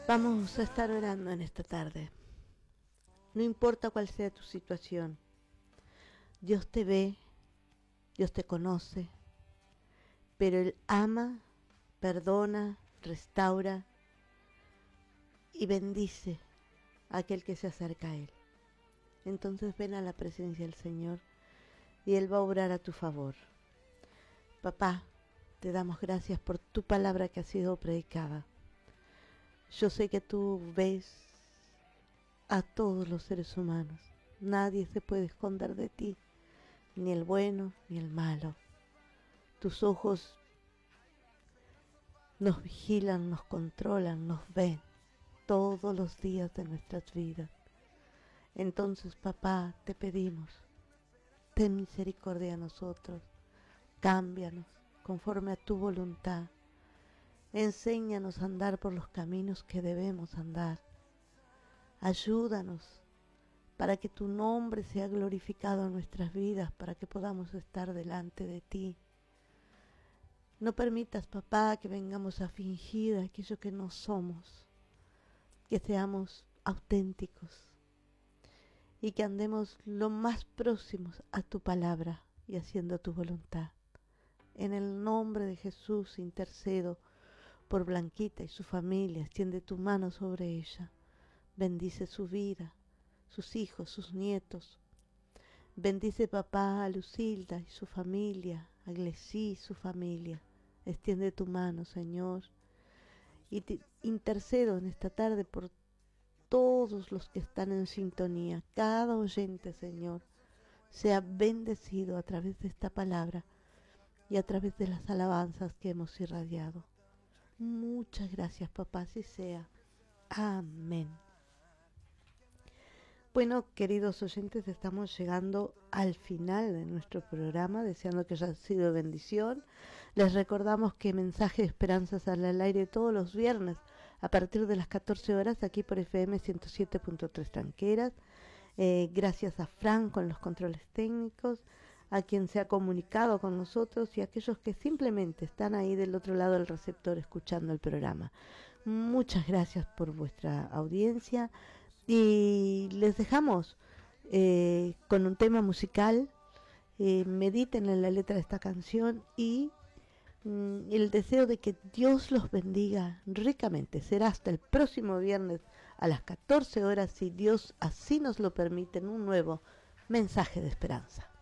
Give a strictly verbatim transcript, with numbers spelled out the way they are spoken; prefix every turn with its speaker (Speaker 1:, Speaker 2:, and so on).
Speaker 1: Vamos a estar orando en esta tarde. No importa cuál sea tu situación, Dios te ve, Dios te conoce, pero Él ama, perdona, restaura y bendice a aquel que se acerca a Él. Entonces ven a la presencia del Señor y Él va a obrar a tu favor. Papá, te damos gracias por tu palabra que ha sido predicada. Yo sé que tú ves a todos los seres humanos. Nadie se puede esconder de ti, ni el bueno ni el malo. Tus ojos nos vigilan, nos controlan, nos ven todos los días de nuestras vidas. Entonces, papá, te pedimos, ten misericordia de nosotros, cámbianos conforme a tu voluntad. Enséñanos a andar por los caminos que debemos andar. Ayúdanos para que tu nombre sea glorificado en nuestras vidas, para que podamos estar delante de ti. No permitas, papá, que vengamos a fingir aquello que no somos, que seamos auténticos y que andemos lo más próximos a tu palabra y haciendo tu voluntad. En el nombre de Jesús intercedo por Blanquita y su familia. Extiende tu mano sobre ella. Bendice su vida, sus hijos, sus nietos. Bendice, papá, a Lucilda y su familia, a Glesí y su familia. Extiende tu mano, Señor. Y te intercedo en esta tarde por todos los que están en sintonía. Cada oyente, Señor, sea bendecido a través de esta palabra y a través de las alabanzas que hemos irradiado. Muchas gracias, papá, así sea. Amén. Bueno, queridos oyentes, estamos llegando al final de nuestro programa, deseando que haya sido de bendición. Les recordamos que Mensaje de Esperanza sale al aire todos los viernes a partir de las catorce horas aquí por F M ciento siete punto tres Tranqueras. Eh, gracias a Fran con los controles técnicos, a quien se ha comunicado con nosotros y a aquellos que simplemente están ahí del otro lado del receptor escuchando el programa. Muchas gracias por vuestra audiencia y les dejamos eh, con un tema musical. Eh, mediten en la letra de esta canción y mm, el deseo de que Dios los bendiga ricamente. Será hasta el próximo viernes a las catorce horas, si Dios así nos lo permite, en un nuevo Mensaje de Esperanza.